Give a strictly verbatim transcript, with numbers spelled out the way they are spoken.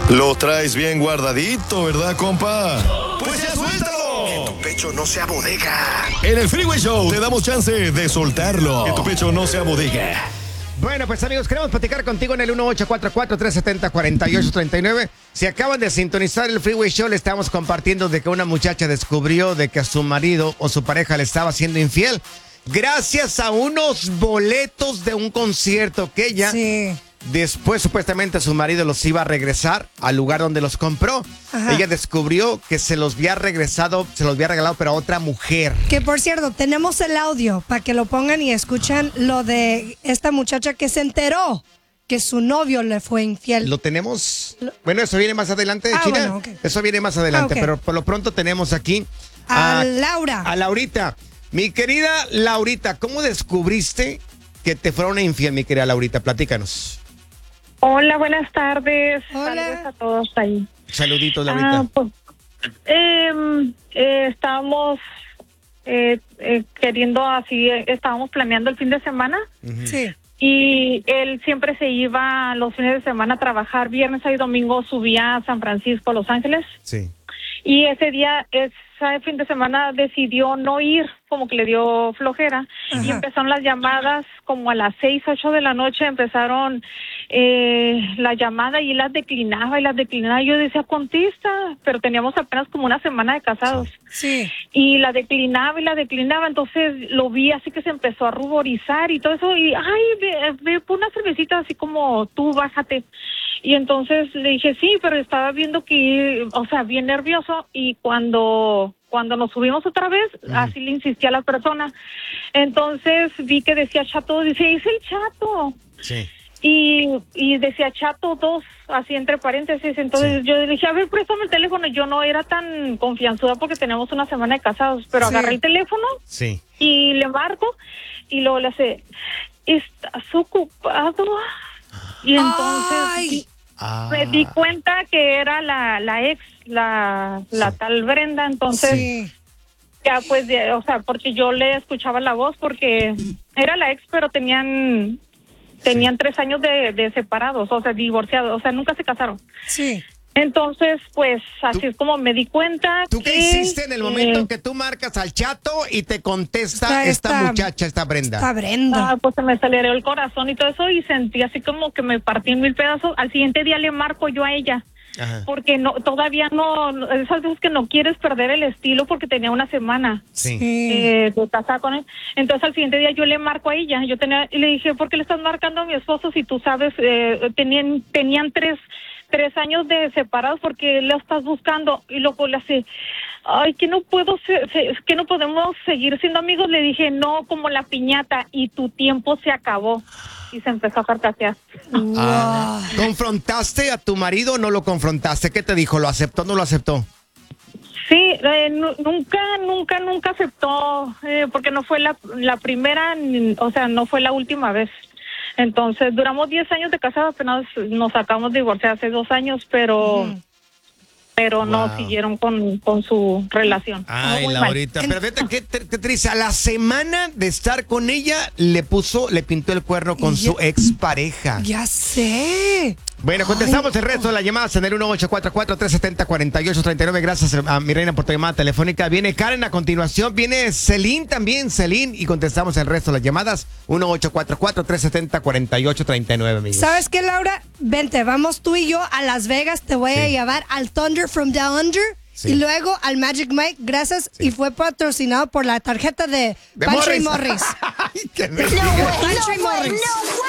Lo traes bien guardadito, ¿verdad, compa? Pues ya suéltalo. Que tu pecho no sea bodega. En el Freeway Show te damos chance de soltarlo. Que tu pecho no sea bodega. Bueno, pues amigos, queremos platicar contigo en el uno ocho cuatro cuatro, tres siete cero, cuatro ocho tres nueve. Si acaban de sintonizar el Freeway Show, le estamos compartiendo de que una muchacha descubrió de que su marido o su pareja le estaba siendo infiel gracias a unos boletos de un concierto que ella... Sí. Después, supuestamente, su marido los iba a regresar al lugar donde los compró. Ajá. Ella descubrió que se los había regresado, se los había regalado, pero a otra mujer. Que por cierto, tenemos el audio para que lo pongan y escuchan lo de esta muchacha que se enteró que su novio le fue infiel. ¿Lo tenemos? Bueno, eso viene más adelante, Ah, China. bueno, okay. Eso viene más adelante, Ah, okay. pero por lo pronto tenemos aquí A Laura. A Laurita. Mi querida Laurita, ¿cómo descubriste que te fueron infiel, mi querida Laurita? Platícanos. Hola, buenas tardes. Hola. Saludos a todos ahí. Saluditos, Laurita. Ah, pues, eh, eh, estábamos eh, eh, queriendo así, eh, estábamos planeando el fin de semana. Uh-huh. Sí. Y él siempre se iba los fines de semana a trabajar. Viernes y domingo subía a San Francisco, Los Ángeles. Sí. Y ese día, ese fin de semana decidió no ir, como que le dio flojera. Ajá. Y empezaron las llamadas como a las seis, ocho de la noche, empezaron eh, la llamada y las declinaba y las declinaba. Yo decía, contesta, pero teníamos apenas como una semana de casados. Sí. Y la declinaba y la declinaba, entonces lo vi así que se empezó a ruborizar y todo eso. Y, ay, ve, ve por una cervecita así como tú, bájate. Y entonces le dije, sí, pero estaba viendo que, o sea, bien nervioso. Y cuando cuando nos subimos otra vez, uh-huh. así le insistí a la persona. Entonces vi que decía Chato, dice, es el Chato. Sí. Y, y decía Chato dos, así entre paréntesis. Entonces sí. Yo le dije, a ver, préstame el teléfono. Yo no era tan confianzuda porque tenemos una semana de casados, pero Sí. agarré el teléfono Sí. y le marco y luego le hace, ¿estás ocupado? Y entonces Ay. Ah. me di cuenta que era la, la ex, la, la Sí. tal Brenda. Entonces Sí. ya pues, de, o sea, porque yo le escuchaba la voz porque era la ex, pero tenían tenían sí. tres años de, de separados, o sea, divorciados, o sea, nunca se casaron. Sí. Entonces, pues, así ¿Tú, es como me di cuenta. ¿Tú que, qué hiciste en el momento eh, que tú marcas al Chato y te contesta Está esta, esta- muchacha, esta Brenda? Está Brenda. Ah, pues se me aceleró el corazón y todo eso y sentí así como que me partí en mil pedazos. Al siguiente día le marco yo a ella. Ajá. Porque no, todavía no, no- esas veces que no quieres perder el estilo porque tenía una semana Sí. Sí. eh, de casada con él. Entonces al siguiente día yo le marco a ella. Yo tenía, y le dije, ¿por qué le estás marcando a mi esposo si tú sabes, eh, tenían, tenían tres, tres años de separados, porque le estás buscando? Y luego le hace, ay, que no puedo, ser, se- que no podemos seguir siendo amigos. Le dije, no, como la piñata, y tu tiempo se acabó. Y se empezó a carcajear. Ah, ¿confrontaste a tu marido o no lo confrontaste? ¿Qué te dijo? ¿Lo aceptó o no lo aceptó? Sí, eh, nu- nunca, nunca, nunca aceptó, eh, porque no fue la, la primera, ni- o sea, no fue la última vez. Entonces, duramos diez años de casados, apenas nos acabamos de divorciar hace dos años, pero... Mm. pero no Wow. siguieron con, con su relación. Ay, Muy mal. Laurita, pero fíjate qué, tr- qué triste. A la semana de estar con ella, le puso, le pintó el cuerno con Y su ya- expareja. Ya sé. Bueno, contestamos Ay, el resto de las llamadas en el uno ocho cuatro cuatro, tres siete cero, cuatro ocho tres nueve. Gracias a mi reina por tu llamada telefónica. Viene Karen a continuación. Viene Celine también, Celine. Y contestamos el resto de las llamadas. uno ocho cuatro cuatro, tres siete cero, cuatro ocho tres nueve, amigos. ¿Sabes qué, Laura? Vente, vamos tú y yo a Las Vegas. Te voy a Sí. llevar al Thunder from Down Under. Sí. Y luego al Magic Mike, gracias. Sí. Y fue patrocinado por la tarjeta de, De Pancho y Morris. Morris. Ay, qué Pancho y Morris.